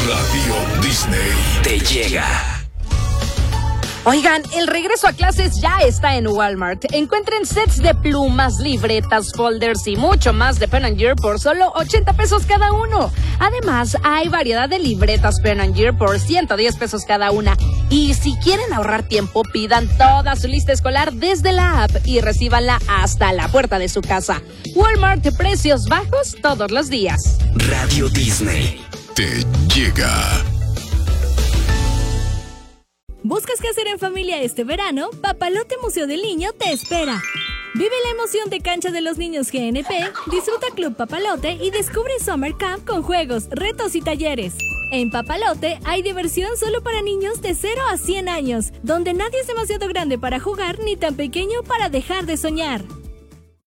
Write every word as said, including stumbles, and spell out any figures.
Radio Disney te llega. Oigan, el regreso a clases ya está en Walmart. Encuentren sets de plumas, libretas, folders y mucho más de Pen and Gear por solo ochenta pesos cada uno. Además, hay variedad de libretas Pen and Gear por ciento diez pesos cada una. Y si quieren ahorrar tiempo, pidan toda su lista escolar desde la app y recíbanla hasta la puerta de su casa. Walmart, precios bajos todos los días. Radio Disney te llega. ¿Buscas qué hacer en familia este verano? Papalote Museo del Niño te espera. Vive la emoción de Cancha de los Niños G N P, disfruta Club Papalote y descubre Summer Camp con juegos, retos y talleres. En Papalote hay diversión solo para niños de cero a cien años, donde nadie es demasiado grande para jugar ni tan pequeño para dejar de soñar.